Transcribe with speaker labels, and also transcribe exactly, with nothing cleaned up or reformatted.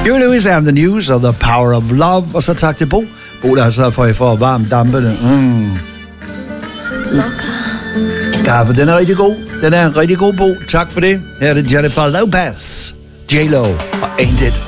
Speaker 1: Huey Lewis and the News og The Power of Love. Og så tak til Bo. Bo, der har sørget for, at I får varmt dampene. Mm. Kaffe, den er rigtig god. Den er en rigtig god, Bo. Tak for det. Her er det Jennifer Lopez, J-Lo og Ain't It.